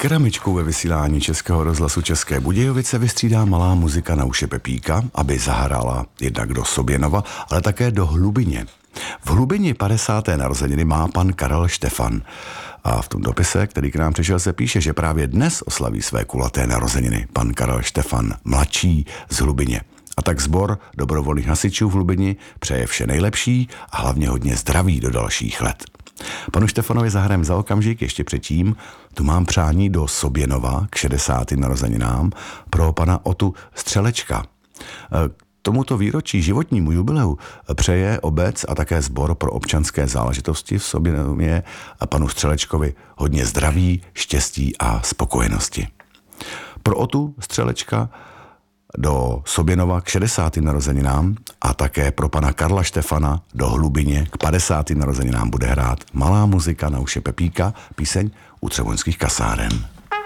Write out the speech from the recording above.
Keramičkou ve vysílání Českého rozhlasu České Budějovice vystřídá malá muzika na uši Pepíka, aby zahrála jednak do Soběnova, ale také do Hlubyně. V Hlubyni 50. narozeniny má pan Karel Štefan. A v tom dopise, který k nám přišel, se píše, že právě dnes oslaví své kulaté narozeniny pan Karel Štefan, mladší z Hlubyně. A tak sbor dobrovolných hasičů v Hlubyni přeje vše nejlepší a hlavně hodně zdraví do dalších let. Panu Štefanovi zahrajeme za okamžik, ještě předtím tu mám přání do Soběnova k 60. narozeninám pro pana Otu Střelečka. Tomuto výročí životnímu jubileu přeje obec a také sbor pro občanské záležitosti v Soběnově a panu Střelečkovi hodně zdraví, štěstí a spokojenosti. Pro Otu Střelečka do Soběnova k 60. narozeninám a také pro pana Karla Štefana do Hlubyně k 50. narozeninám bude hrát malá muzika na uši Pepíka, píseň U Třeboňských kasáren.